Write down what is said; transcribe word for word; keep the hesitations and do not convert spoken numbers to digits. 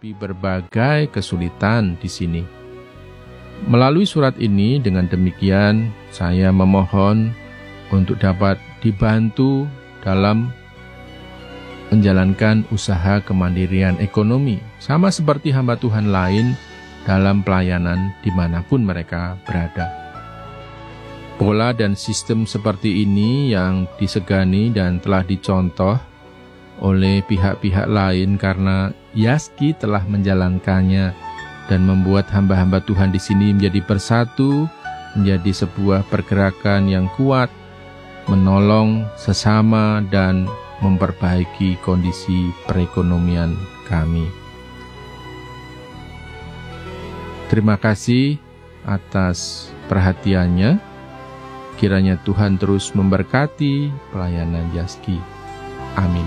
menghadapi berbagai kesulitan di sini. Melalui surat ini, dengan demikian saya memohon untuk dapat dibantu dalam menjalankan usaha kemandirian ekonomi, sama seperti hamba Tuhan lain dalam pelayanan dimanapun mereka berada. Pola dan sistem seperti ini yang disegani dan telah dicontoh oleh pihak-pihak lain karena Yazki telah menjalankannya dan membuat hamba-hamba Tuhan di sini menjadi bersatu, menjadi sebuah pergerakan yang kuat, menolong sesama dan memperbaiki kondisi perekonomian kami. Terima kasih atas perhatiannya. Kiranya Tuhan terus memberkati pelayanan Yazki. Amin.